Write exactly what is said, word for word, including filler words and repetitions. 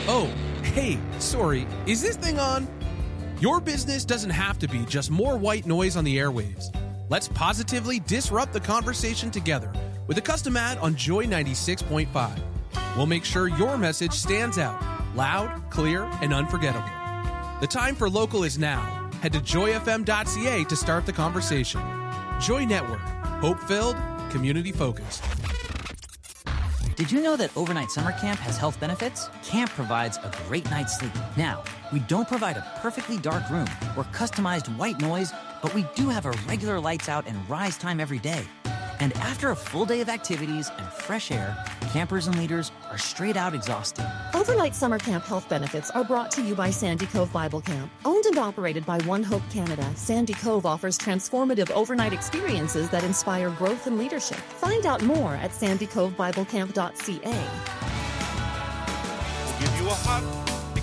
Oh, hey, sorry, is this thing on? Your business doesn't have to be just more white noise on the airwaves. Let's positively disrupt the conversation together with a custom ad on Joy ninety-six point five. We'll make sure your message stands out, loud, clear, and unforgettable. The time for local is now. Head to joy f m dot c a to start the conversation. Joy Network, hope-filled, community-focused. Did you know that overnight summer camp has health benefits? Camp provides a great night's sleep. Now, we don't provide a perfectly dark room or customized white noise, but we do have a regular lights out and rise time every day. And after a full day of activities and fresh air, campers and leaders are straight out exhausted. Overnight summer camp health benefits are brought to you by Sandy Cove Bible Camp. Owned and operated by One Hope Canada, Sandy Cove offers transformative overnight experiences that inspire growth and leadership. Find out more at sandy cove bible camp dot c a. We'll give you a hot